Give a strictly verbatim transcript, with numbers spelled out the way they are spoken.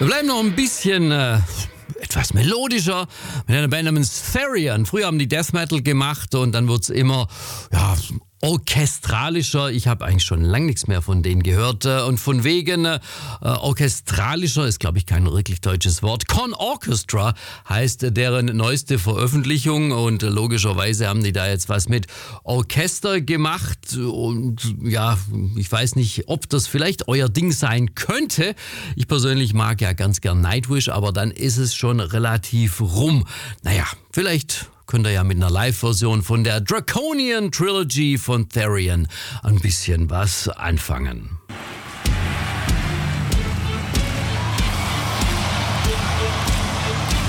Wir bleiben noch ein bisschen äh, etwas melodischer mit einer Band namens Therion. Früher haben die Death Metal gemacht und dann wurde es immer ja, orchestralischer. Ich habe eigentlich schon lange nichts mehr von denen gehört. Und von wegen äh, orchestralischer ist, glaube ich, kein wirklich deutsches Wort. Con Orchestra heißt deren neueste Veröffentlichung und logischerweise haben die da jetzt was mit Orchester gemacht. Und ja, ich weiß nicht, ob das vielleicht euer Ding sein könnte. Ich persönlich mag ja ganz gern Nightwish, aber dann ist es schon relativ rum. Naja, vielleicht könnt ihr ja mit einer Live-Version von der Draconian Trilogy von Therion ein bisschen was anfangen.